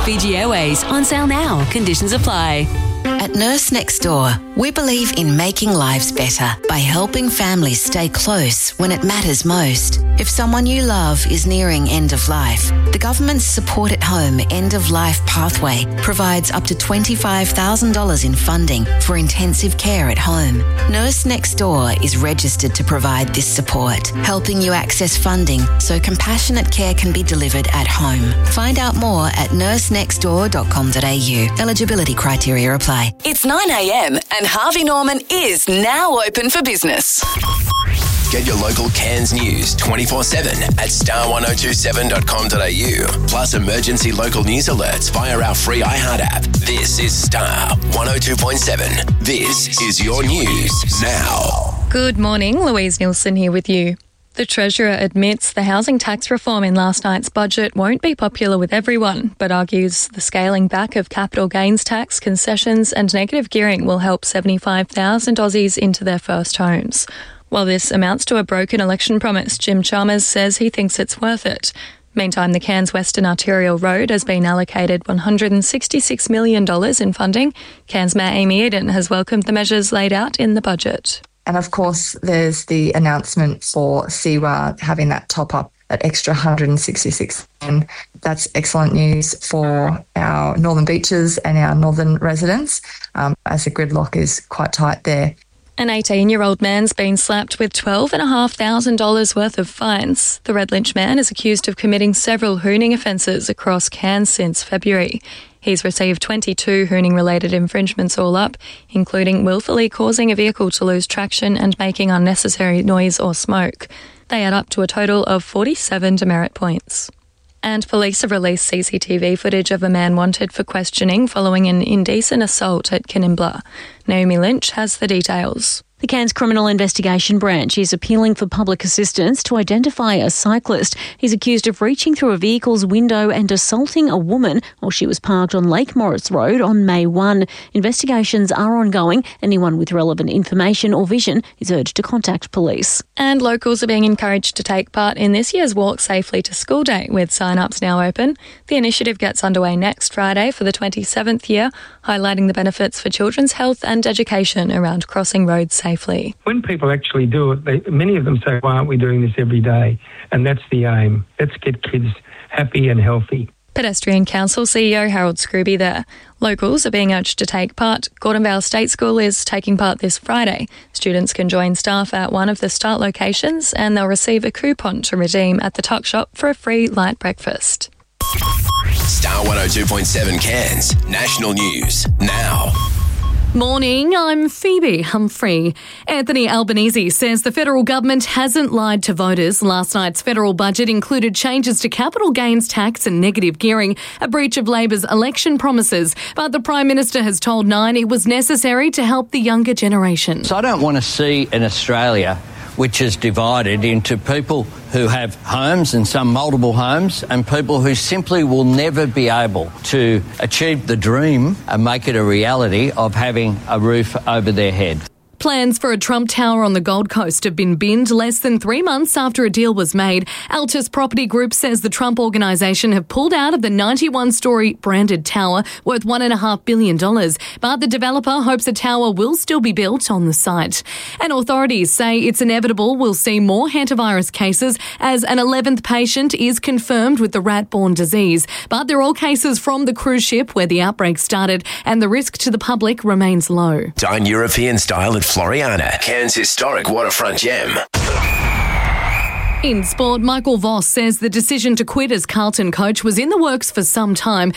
Fiji Airways, on sale now. Conditions apply. At Nurse Next Door, we believe in making lives better by helping families stay close when it matters most. If someone you love is nearing end of life, the government's Support at Home End of Life Pathway provides up to $25,000 in funding for intensive care at home. Nurse Next Door is registered to provide this support, helping you access funding so compassionate care can be delivered at home. Find out more at nursenextdoor.com.au. Eligibility criteria apply. It's 9 a.m. and Harvey Norman is now open for business. Get your local Cairns news 24/7 at star1027.com.au. Plus emergency local news alerts via our free iHeart app. This is Star 102.7. This is your news now. Good morning, Louise Nielsen here with you. The Treasurer admits the housing tax reform in last night's budget won't be popular with everyone, but argues the scaling back of capital gains tax, concessions and negative gearing will help 75,000 Aussies into their first homes. While this amounts to a broken election promise, Jim Chalmers says he thinks it's worth it. Meantime, the Cairns Western Arterial Road has been allocated $166 million in funding. Cairns Mayor Amy Eden has welcomed the measures laid out in the budget. And of course, there's the announcement for CEWA having that top up, that extra 166 million. That's excellent news for our Northern Beaches and our northern residents, as the gridlock is quite tight there. An 18-year-old man's been slapped with $12,500 worth of fines. The Red Lynch man is accused of committing several hooning offences across Cairns since February. He's received 22 hooning-related infringements all up, including willfully causing a vehicle to lose traction and making unnecessary noise or smoke. They add up to a total of 47 demerit points. And police have released CCTV footage of a man wanted for questioning following an indecent assault at Kanimbla. Naomi Lynch has the details. The Cairns Criminal Investigation Branch is appealing for public assistance to identify a cyclist. He's accused of reaching through a vehicle's window and assaulting a woman while she was parked on Lake Morris Road on May 1. Investigations are ongoing. Anyone with relevant information or vision is urged to contact police. And locals are being encouraged to take part in this year's Walk Safely to School Day, with sign-ups now open. The initiative gets underway next Friday for the 27th year, highlighting the benefits for children's health and education around crossing roads safely. When people actually do it, many of them say, why aren't we doing this every day? And that's the aim. Let's get kids happy and healthy. Pedestrian Council CEO Harold Scrooby there. Locals are being urged to take part. Gordon Vale State School is taking part this Friday. Students can join staff at one of the start locations and they'll receive a coupon to redeem at the Tuck Shop for a free light breakfast. Star 102.7 Cairns. National news now. Morning, I'm Phoebe Humphrey. Anthony Albanese says the federal government hasn't lied to voters. Last night's federal budget included changes to capital gains tax and negative gearing, a breach of Labor's election promises. But the Prime Minister has told Nine it was necessary to help the younger generation. So I don't want to see an Australia which is divided into people who have homes and some multiple homes and people who simply will never be able to achieve the dream and make it a reality of having a roof over their head. Plans for a Trump Tower on the Gold Coast have been binned less than 3 months after a deal was made. Altus Property Group says the Trump organisation have pulled out of the 91-storey branded tower worth $1.5 billion. But the developer hopes a tower will still be built on the site. And authorities say it's inevitable we'll see more hantavirus cases as an 11th patient is confirmed with the rat-borne disease. But they're all cases from the cruise ship where the outbreak started and the risk to the public remains low. Dine European style at Floriana, Cairns' historic waterfront gem. In sport, Michael Voss says the decision to quit as Carlton coach was in the works for some time.